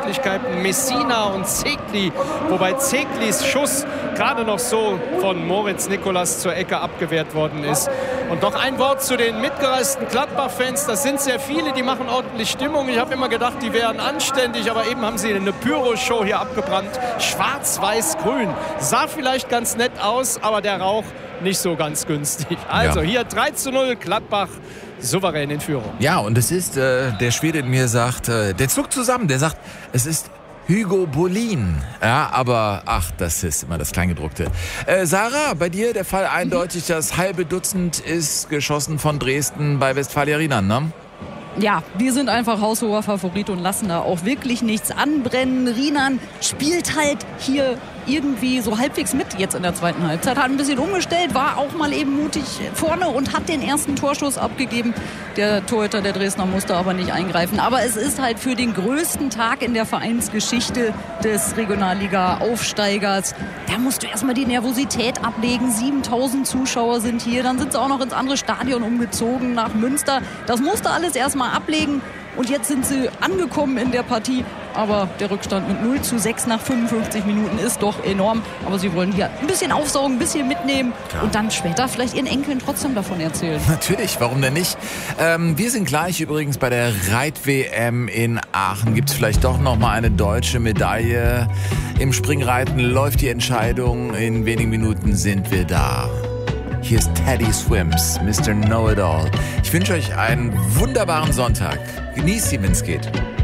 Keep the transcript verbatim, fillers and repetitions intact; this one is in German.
Möglichkeiten. Messina und Zegli, wobei Zeglis Schuss gerade noch so von Moritz Nicolas zur Ecke abgewehrt worden ist. Und noch ein Wort zu den mitgereisten Gladbach-Fans. Das sind sehr viele, die machen ordentlich Stimmung. Ich habe immer gedacht, die wären anständig, aber eben haben sie eine Pyro-Show hier abgebrannt. Schwarz-Weiß-Grün. Sah vielleicht ganz nett aus, aber der Rauch nicht so ganz günstig. Also ja. Hier drei zu null, Gladbach souverän in Führung. Ja, und es ist, äh, der Schwede in mir sagt, äh, der zuckt zusammen, der sagt, es ist Hugo Bolin. Ja, aber ach, das ist immer das Kleingedruckte. Äh, Sarah, bei dir der Fall eindeutig, das halbe Dutzend ist geschossen von Dresden bei Westfalia Riemann, ne? Ja, wir sind einfach haushoher Favorit und lassen da auch wirklich nichts anbrennen. Riemann spielt halt hier irgendwie so halbwegs mit jetzt in der zweiten Halbzeit. Hat ein bisschen umgestellt, war auch mal eben mutig vorne und hat den ersten Torschuss abgegeben. Der Torhüter der Dresdner musste aber nicht eingreifen. Aber es ist halt für den größten Tag in der Vereinsgeschichte des Regionalliga-Aufsteigers. Da musst du erstmal die Nervosität ablegen. siebentausend Zuschauer sind hier. Dann sind sie auch noch ins andere Stadion umgezogen nach Münster. Das musste alles erstmal ablegen. Und jetzt sind sie angekommen in der Partie. Aber der Rückstand mit null zu sechs nach fünfundfünfzig Minuten ist doch enorm. Aber sie wollen hier ein bisschen aufsaugen, ein bisschen mitnehmen. Klar. Und dann später vielleicht ihren Enkeln trotzdem davon erzählen. Natürlich, warum denn nicht? Ähm, wir sind gleich übrigens bei der Reit-W M in Aachen. Gibt es vielleicht doch noch mal eine deutsche Medaille? Im Springreiten läuft die Entscheidung. In wenigen Minuten sind wir da. Hier ist Teddy Swims, Mister Know-It-All. Ich wünsche euch einen wunderbaren Sonntag. Genießt ihn, wenn es geht.